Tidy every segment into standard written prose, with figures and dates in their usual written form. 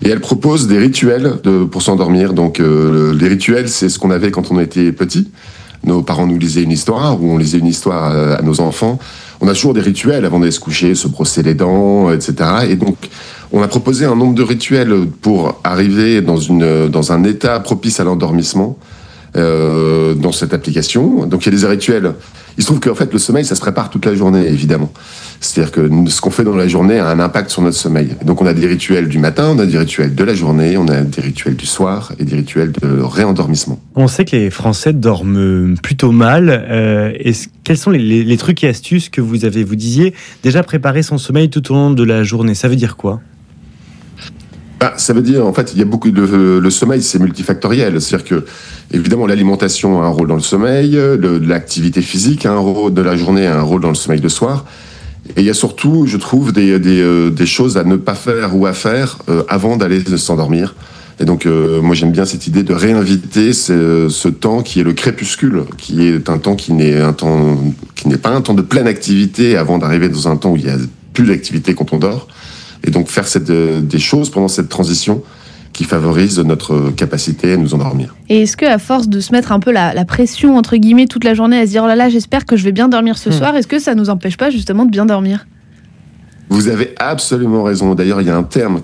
Et elle propose des rituels pour s'endormir. Donc les rituels, c'est ce qu'on avait quand on était petit. Nos parents nous lisaient une histoire, ou on lisait une histoire à nos enfants. On a toujours des rituels avant d'aller se coucher, se brosser les dents, etc. Et donc, on a proposé un nombre de rituels pour arriver dans un état propice à l'endormissement dans cette application. Donc, il y a des rituels. Il se trouve qu'en fait, le sommeil, ça se prépare toute la journée, évidemment. C'est-à-dire que ce qu'on fait dans la journée a un impact sur notre sommeil. Donc, on a des rituels du matin, on a des rituels de la journée, on a des rituels du soir et des rituels de réendormissement. On sait que les Français dorment plutôt mal. Quels sont les trucs et astuces que vous disiez déjà préparer son sommeil tout au long de la journée? Ça veut dire quoi? Ça veut dire, en fait, il y a beaucoup le sommeil, c'est multifactoriel. C'est-à-dire que, évidemment, l'alimentation a un rôle dans le sommeil, l'activité physique a un rôle de la journée, a un rôle dans le sommeil de soir. Et il y a surtout, je trouve, des choses à ne pas faire ou à faire avant d'aller s'endormir. Et donc, moi, j'aime bien cette idée de réinviter ce temps qui est le crépuscule, qui est un temps qui n'est pas un temps de pleine activité avant d'arriver dans un temps où il y a plus d'activité quand on dort. Et donc faire des choses pendant cette transition qui favorisent notre capacité à nous endormir. Et est-ce qu'à force de se mettre un peu la pression, entre guillemets, toute la journée, à se dire « Oh là là, j'espère que je vais bien dormir ce soir », est-ce que ça ne nous empêche pas justement de bien dormir ? Vous avez absolument raison. D'ailleurs, il y a un terme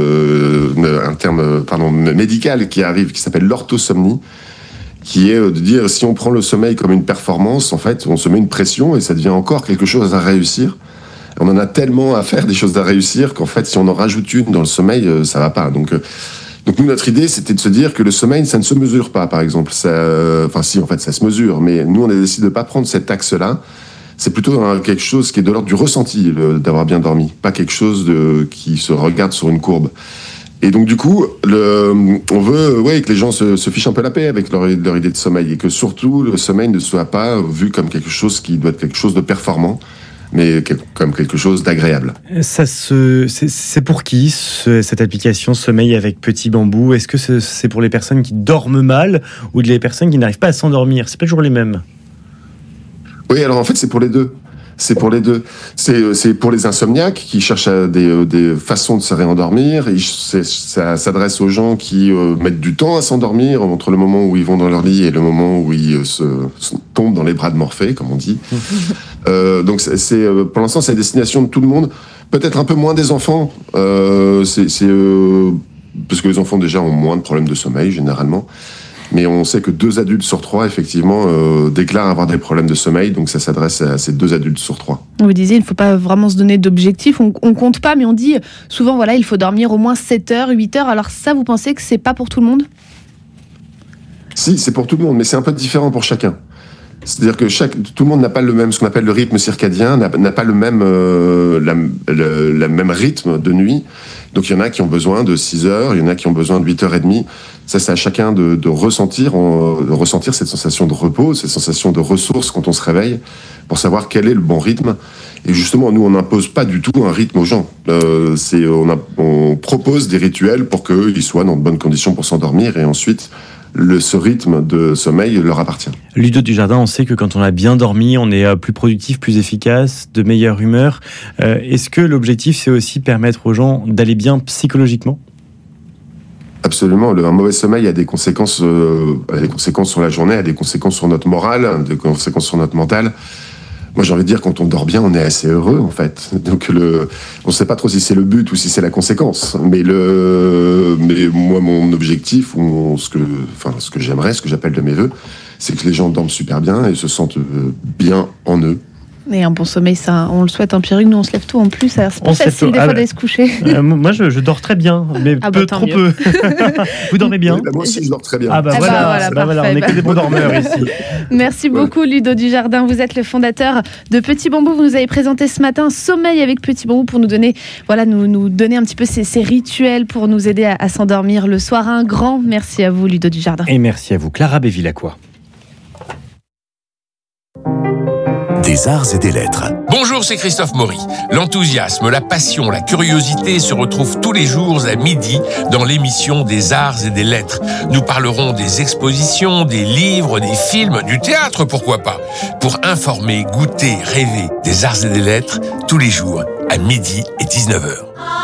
médical qui arrive, qui s'appelle l'orthosomnie, qui est de dire si on prend le sommeil comme une performance, en fait, on se met une pression et ça devient encore quelque chose à réussir. On en a tellement à faire des choses à réussir qu'en fait, si on en rajoute une dans le sommeil, ça va pas. Donc nous, notre idée, c'était de se dire que le sommeil, ça ne se mesure pas, par exemple. En fait, ça se mesure. Mais nous, on a décidé de ne pas prendre cet axe-là. C'est plutôt quelque chose qui est de l'ordre du ressenti, d'avoir bien dormi. Pas quelque chose qui se regarde sur une courbe. Et donc, du coup, on veut que les gens se fichent un peu la paix avec leur idée de sommeil. Et que surtout, le sommeil ne soit pas vu comme quelque chose qui doit être quelque chose de performant, mais comme quelque chose d'agréable. C'est pour qui cette application Sommeil avec Petit Bambou? Est-ce que c'est pour les personnes qui dorment mal ou les personnes qui n'arrivent pas à s'endormir? C'est pas toujours les mêmes. Oui, alors en fait, c'est pour les deux. C'est pour les deux. C'est pour les insomniaques qui cherchent des façons de se réendormir. Ça s'adresse aux gens qui mettent du temps à s'endormir entre le moment où ils vont dans leur lit et le moment où ils tombent dans les bras de Morphée, comme on dit. Donc pour l'instant, c'est à destination de tout le monde. Peut-être un peu moins des enfants. Parce que les enfants déjà ont moins de problèmes de sommeil généralement. Mais on sait que 2 adultes sur 3, effectivement, déclarent avoir des problèmes de sommeil. Donc ça s'adresse à ces 2 adultes sur 3. Vous disiez, il ne faut pas vraiment se donner d'objectifs. On compte pas, mais on dit souvent, voilà, il faut dormir au moins 7 heures, 8 heures. Alors ça, vous pensez que c'est pas pour tout le monde ? Si, c'est pour tout le monde, mais c'est un peu différent pour chacun. C'est-à-dire que tout le monde n'a pas le même, ce qu'on appelle le rythme circadien, n'a pas le même, la même rythme de nuit. Donc il y en a qui ont besoin de 6 heures, il y en a qui ont besoin de 8h30. Ça, c'est à chacun de ressentir cette sensation de repos, cette sensation de ressources quand on se réveille, pour savoir quel est le bon rythme. Et justement, nous, on n'impose pas du tout un rythme aux gens. On propose des rituels pour qu'ils soient dans de bonnes conditions pour s'endormir, et ensuite, ce rythme de sommeil leur appartient. Ludo Dujardin, on sait que quand on a bien dormi, on est plus productif, plus efficace, de meilleure humeur. Est-ce que l'objectif, c'est aussi permettre aux gens d'aller bien psychologiquement ? Absolument. Un mauvais sommeil a des conséquences sur la journée, a des conséquences sur notre morale, des conséquences sur notre mental. Moi, j'ai envie de dire, quand on dort bien, on est assez heureux, en fait. Donc, on ne sait pas trop si c'est le but ou si c'est la conséquence. Mais moi, mon objectif, ou ce que j'aimerais, ce que j'appelle de mes vœux, c'est que les gens dorment super bien et se sentent bien en eux. Et un bon sommeil, ça, on le souhaite en Pierruc. Nous, on se lève tôt en plus. C'est pas facile des fois d'aller se coucher. Moi, je dors très bien, mais trop peu. Vous dormez bien ? Oui, moi aussi, je dors très bien. Voilà, on n'est que des bons dormeurs ici. Merci beaucoup, Ludo Dujardin. Vous êtes le fondateur de Petit Bambou. Vous nous avez présenté ce matin Sommeil avec Petit Bambou pour nous donner un petit peu ces rituels pour nous aider à s'endormir le soir. Un grand merci à vous, Ludo Dujardin. Et merci à vous, Clara Bévilacqua. Des arts et des lettres. Bonjour, c'est Christophe Maury. L'enthousiasme, la passion, la curiosité se retrouvent tous les jours à midi dans l'émission des arts et des lettres. Nous parlerons des expositions, des livres, des films, du théâtre, pourquoi pas. Pour informer, goûter, rêver des arts et des lettres, tous les jours à midi et 19h.